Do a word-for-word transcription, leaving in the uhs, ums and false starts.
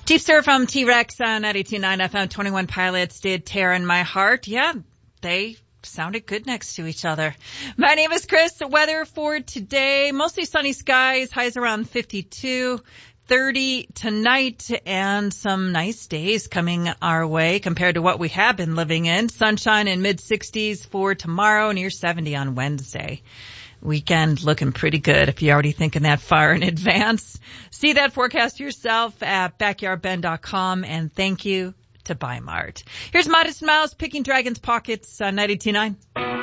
Chief Sir from T-Rex on ninety-two point nine F M, twenty-one Pilots did Tear in My Heart. Yeah, they sounded good next to each other. My name is Chris. The weather for today, mostly sunny skies, highs around fifty-two, thirty tonight, and some nice days coming our way compared to what we have been living in. Sunshine in mid sixties for tomorrow, near seventy on Wednesday. Weekend looking pretty good if you're already thinking that far in advance. See that forecast yourself at backyard ben dot com, and thank you to Buy Mart. Here's Modest Mouse picking Dragon's Pockets on ninety-two point nine.